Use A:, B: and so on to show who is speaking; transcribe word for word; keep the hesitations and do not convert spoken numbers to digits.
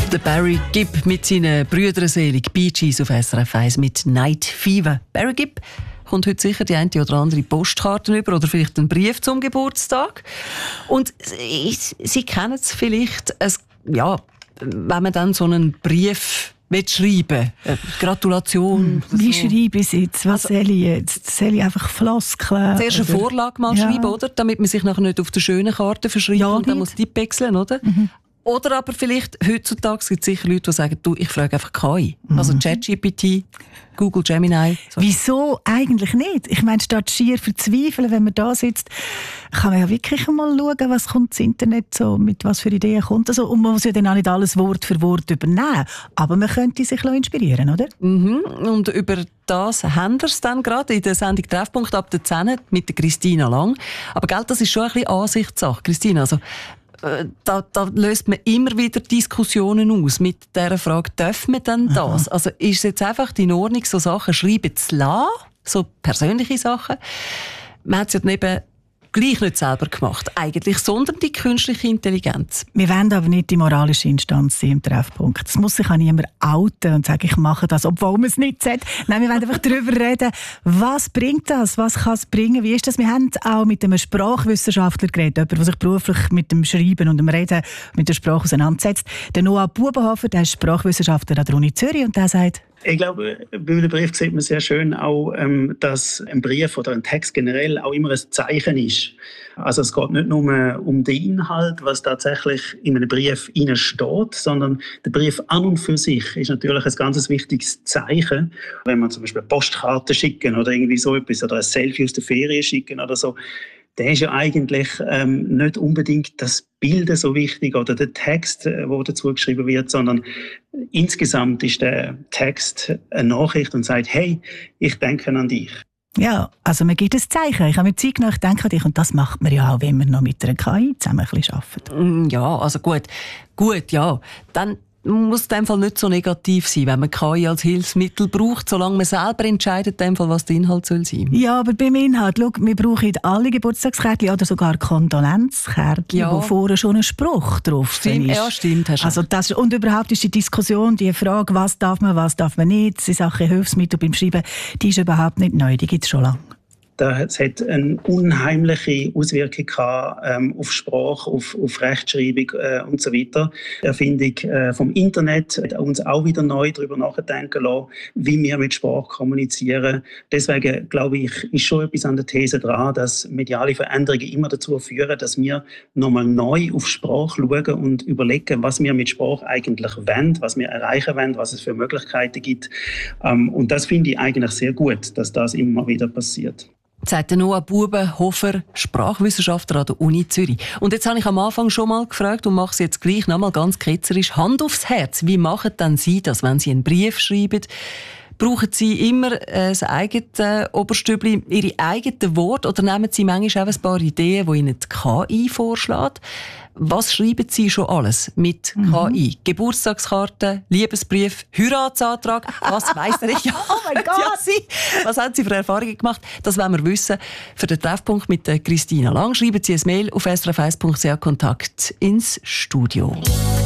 A: Der Barry Gibb mit seinen Brüdern selig, Bee Gees auf S R F eins mit Night Fever. Barry Gibb kommt heute sicher die eine oder andere Postkarte über oder vielleicht einen Brief zum Geburtstag. Und Sie, Sie kennen es vielleicht, es, ja, wenn man dann so einen Brief schreiben will. Gratulation.
B: Hm, wie
A: so.
B: schreibe ich jetzt? Was
A: also,
B: soll ich jetzt? Soll ich einfach Floskeln?
A: Zuerst eine Vorlage mal
B: ja.
A: schreiben, oder? Damit man sich nachher nicht auf der schönen Karte verschreibt
B: ja,
A: und dann muss die wechseln, oder? Mhm. Oder aber vielleicht, heutzutage gibt es sicher Leute, die sagen, du, ich frage einfach K I. Mhm. Also ChatGPT, Google Gemini. So.
B: Wieso eigentlich nicht? Ich meine, statt schier verzweifeln, wenn man da sitzt, kann man ja wirklich mal schauen, was kommt das Internet so, mit was für Ideen kommt. Also, und man muss ja dann auch nicht alles Wort für Wort übernehmen. Aber man könnte sich inspirieren, oder?
A: Mhm. Und über das haben wir es dann gerade in der Sendung «Treffpunkt» ab der zehn mit der Christina Lang. Aber gell, das ist schon ein bisschen Ansichtssache. Christina, also Da, da löst man immer wieder Diskussionen aus mit der Frage, darf man denn das? Aha. Also ist es jetzt einfach in Ordnung, so Sachen schreiben zu lassen, so persönliche Sachen? Man hat es ja eben gleich nicht selber gemacht, eigentlich, sondern die künstliche Intelligenz.
B: Wir wollen aber nicht die moralische Instanz sein im Treffpunkt. Es muss sich auch niemand outen und sagen, ich mache das, obwohl man es nicht sagt. Nein, wir wollen einfach darüber reden, was bringt das, was kann es bringen, wie ist das? Wir haben auch mit einem Sprachwissenschaftler geredet, jemand, der sich beruflich mit dem Schreiben und dem Reden mit der Sprache auseinandersetzt. Der Noah Bubenhofer, der ist Sprachwissenschaftler an der Uni Zürich und der sagt,
C: ich glaube, bei einem Brief sieht man sehr schön auch, dass ein Brief oder ein Text generell auch immer ein Zeichen ist. Also es geht nicht nur um den Inhalt, was tatsächlich in einem Brief steht, sondern der Brief an und für sich ist natürlich ein ganz wichtiges Zeichen. Wenn man zum Beispiel Postkarten schicken oder irgendwie so etwas oder ein Selfie aus der Ferien schicken oder so, der ist ja eigentlich ähm, nicht unbedingt das Bild so wichtig oder der Text, der dazu geschrieben wird, sondern insgesamt ist der Text eine Nachricht und sagt, hey, ich denke an dich.
B: Ja, also man gibt ein Zeichen. Ich habe mir Zeit genommen, ich denke an dich. Und das macht man ja auch, wenn man noch mit einer K I zusammen ein bisschen arbeitet.
A: Ja, also gut. Gut, ja. Dann muss in dem Fall nicht so negativ sein, wenn man K I als Hilfsmittel braucht, solange man selber entscheidet, in dem Fall, was der Inhalt soll sein.
B: Ja, aber beim Inhalt, schau, wir brauchen alle Geburtstagskärtchen oder sogar Kondolenzkärtchen, ja, wo vorher schon ein Spruch drauf
A: stimmt,
B: ist.
A: Ja, stimmt. Hast
B: also das, und überhaupt ist die Diskussion, die Frage, was darf man, was darf man nicht, die Sache Hilfsmittel beim Schreiben, die ist überhaupt nicht neu, die gibt es schon lange.
C: Es hat eine unheimliche Auswirkung gehabt, ähm, auf Sprache, auf, auf Rechtschreibung äh, und so weiter. Die Erfindung äh, vom Internet hat uns auch wieder neu darüber nachdenken lassen, wie wir mit Sprache kommunizieren. Deswegen glaube ich, ist schon etwas an der These dran, dass mediale Veränderungen immer dazu führen, dass wir nochmal neu auf Sprache schauen und überlegen, was wir mit Sprache eigentlich wollen, was wir erreichen wollen, was es für Möglichkeiten gibt. Ähm, und das finde ich eigentlich sehr gut, dass das immer wieder passiert.
A: Sagt Noah Bubenhofer, Sprachwissenschaftler an der Uni Zürich. Und jetzt habe ich am Anfang schon mal gefragt und mache es jetzt gleich noch mal ganz ketzerisch. Hand aufs Herz, wie machen denn Sie das, wenn Sie einen Brief schreiben? Brauchen Sie immer äh, das eigene Oberstübli, Ihre eigenen Worte oder nehmen Sie manchmal auch ein paar Ideen, die Ihnen die K I vorschlägt? Was schreiben Sie schon alles mit mhm. K I? Geburtstagskarte, Liebesbrief, Heiratsantrag, was weiss der? Ja,
B: oh mein Gott!
A: Ja, Sie. Was haben Sie für Erfahrungen gemacht? Das wollen wir wissen. Für den Treffpunkt mit Christina Lang schreiben Sie ein Mail auf s r f eins punkt c h Kontakt ins Studio.